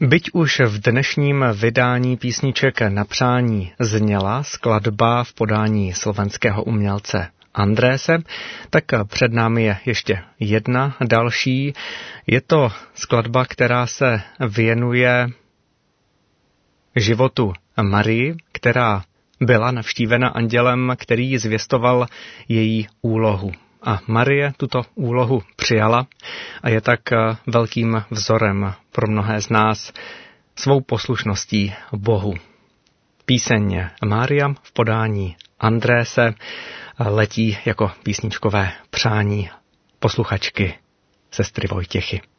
Byť už v dnešním vydání písniček na přání zněla skladba v podání slovenského umělce Andrése, tak před námi je ještě jedna další. Je to skladba, která se věnuje životu Marii, která byla navštívena andělem, který jí zvěstoval její úlohu. A Marie tuto úlohu přijala a je tak velkým vzorem pro mnohé z nás svou poslušností Bohu. Píseň Mária v podání Andrése letí jako písničkové přání posluchačky sestry Vojtěchy.